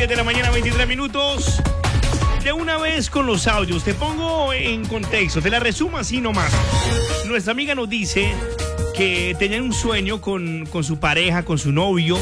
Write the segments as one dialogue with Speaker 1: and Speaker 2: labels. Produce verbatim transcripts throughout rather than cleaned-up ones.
Speaker 1: siete de la mañana, veintitrés minutos. De una vez con los audios, te pongo en contexto, te la resumo así nomás. Nuestra amiga nos dice que tenían un sueño con, con su pareja, con su novio,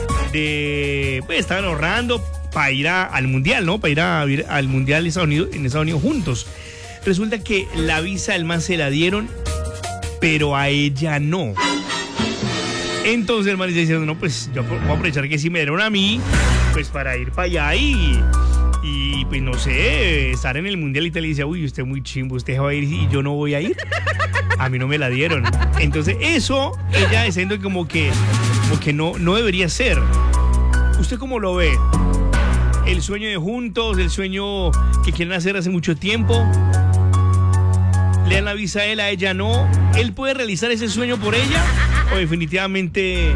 Speaker 1: de pues estaban ahorrando para ir a, al mundial, ¿no? Para ir, a, ir al mundial en Estados Unidos, en Estados Unidos juntos. Resulta que la visa del man se la dieron, pero a ella no. Entonces el man dice diciendo, no, pues yo voy a aprovechar que si me dieron a mí, pues para ir para allá y, y pues no sé, estar en el mundial y tal. Y dice, uy, usted es muy chimbo, usted va a ir y yo no voy a ir. A mí no me la dieron. Entonces eso, ella diciendo como que, como que no, no debería ser. ¿Usted cómo lo ve? El sueño de juntos, el sueño que quieren hacer hace mucho tiempo. Le dan la visa a él, a ella no. ¿Él puede realizar ese sueño por ella? ¿O definitivamente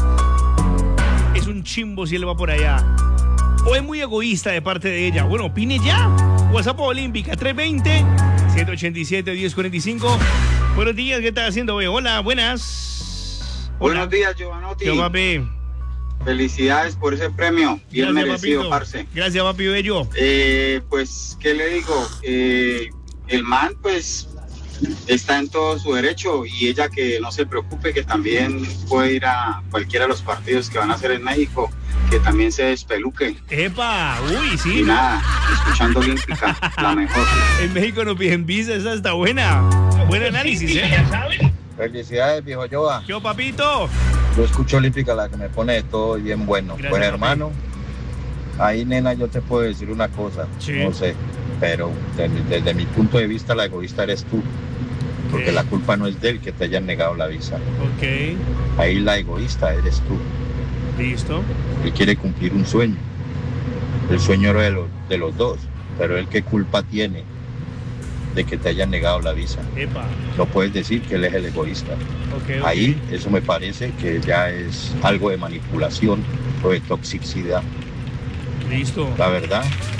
Speaker 1: es un chimbo si él va por allá? ¿O es muy egoísta de parte de ella? Bueno, opine ya. WhatsApp Olímpica tres veinte, ciento ochenta y siete, diez cuarenta y cinco. Buenos días, ¿qué estás haciendo, güey? Hola, buenas. Hola.
Speaker 2: Buenos días, Giovanotti.
Speaker 1: ¿Qué, papi?
Speaker 2: Felicidades por ese premio. Bien
Speaker 1: Gracias,
Speaker 2: merecido,
Speaker 1: papito.
Speaker 2: parce.
Speaker 1: Gracias, papi bello.
Speaker 2: Eh, pues, ¿qué le digo? Eh, el man, pues, está en todo su derecho y ella que no se preocupe, que también puede ir a cualquiera de los partidos que van a hacer en México, que también se despeluque.
Speaker 1: ¡Epa! ¡Uy, sí!
Speaker 2: Y nada, escuchando Olímpica, la mejor.
Speaker 1: En México nos piden visa, esa está buena. Buen análisis, ¿eh?
Speaker 3: Felicidades, viejo Joa.
Speaker 1: ¿Qué, papito?
Speaker 3: Yo escucho Olímpica, la que me pone de todo bien bueno.
Speaker 1: Gracias,
Speaker 3: pues
Speaker 1: papi.
Speaker 3: hermano, ahí nena yo te puedo decir una cosa,
Speaker 1: Sí.
Speaker 3: no sé, pero desde, desde mi punto de vista la egoísta eres tú, porque
Speaker 1: Ok.
Speaker 3: la culpa no es de él que te hayan negado la visa.
Speaker 1: Ok,
Speaker 3: Ahí la egoísta eres tú.
Speaker 1: listo.
Speaker 3: Él quiere cumplir un sueño, el sueño era de los, de los dos, pero él qué culpa tiene de que te hayan negado la visa.
Speaker 1: Epa.
Speaker 3: No puedes decir que él es el egoísta.
Speaker 1: Ok, ok.
Speaker 3: Ahí eso me parece que ya es algo de manipulación o de toxicidad.
Speaker 1: Listo.
Speaker 3: La verdad,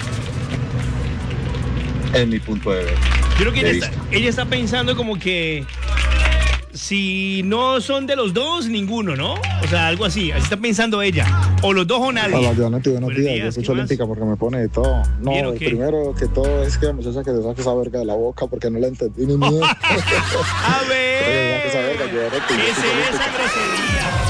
Speaker 3: es mi punto de vista.
Speaker 1: Yo creo que
Speaker 3: de
Speaker 1: ella está,
Speaker 3: vista.
Speaker 1: ella está pensando como que si no son de los dos, ninguno, ¿no? O sea, algo así. Así está pensando ella. O los dos o nadie.
Speaker 4: Hola, Giovanotti, buenos
Speaker 1: Buenos
Speaker 4: días.
Speaker 1: días,
Speaker 4: Yo escucho
Speaker 1: ¿qué más?
Speaker 4: Olímpica porque me pone de todo. No,
Speaker 1: ¿Bien o qué?
Speaker 4: primero que todo es que la muchacha que se saque esa verga de la boca porque no la entendí ni mierda.
Speaker 1: A ver.
Speaker 4: Que se saque esa verga, Giovanotti. Yo
Speaker 1: ¿Qué es
Speaker 4: escucho
Speaker 1: esa
Speaker 4: Olímpica.
Speaker 1: grosería?